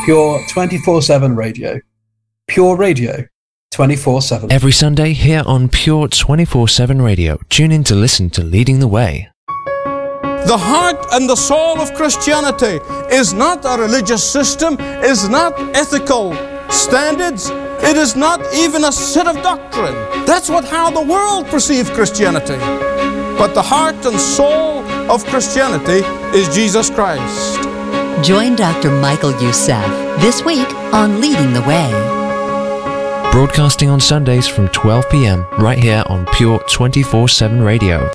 Pure 24/7 radio. Pure radio 24/7. Every Sunday here on Pure 24/7 radio. Tune in to listen to Leading the Way. The heart and the soul of Christianity is not a religious system, is not ethical standards, it is not even a set of doctrine. That's how the world perceives Christianity. But the heart and soul of Christianity is Jesus Christ. Join Dr. Michael Youssef this week on Leading the Way. Broadcasting on Sundays from 12 p.m. right here on Pure 24/7 radio.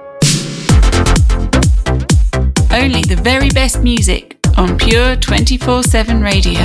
Only the very best music on Pure 24/7 radio.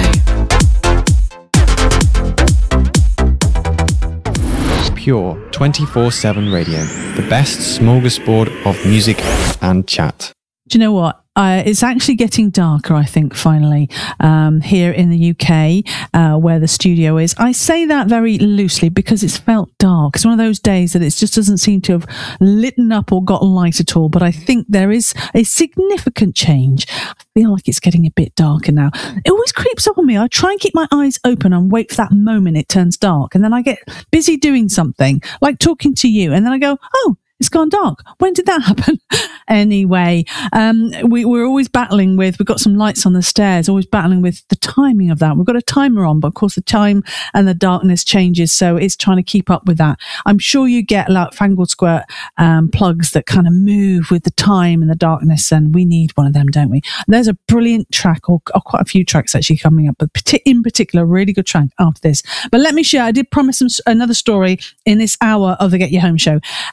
Pure 24/7 radio. The best smorgasbord of music and chat. Do you know what? It's actually getting darker, I think, finally, here in the UK, where the studio is. I say that very loosely because it's felt dark. It's one of those days that it just doesn't seem to have lit up or got light at all. But I think there is a significant change. I feel like it's getting a bit darker now. It always creeps up on me. I try and keep my eyes open and wait for that moment it turns dark. And then I get busy doing something, like talking to you. And then I go, oh, it's gone dark. When did that happen? Anyway, we're always battling with, we've got some lights on the stairs, always battling with the timing of that. We've got a timer on, but of course the time and the darkness changes. So it's trying to keep up with that. I'm sure you get like Fangled Squirt plugs that kind of move with the time and the darkness. And we need one of them, don't we? There's a brilliant track or quite a few tracks actually coming up, but in particular, a really good track after this. But let me share, I did promise another story in this hour of the Get You Home show.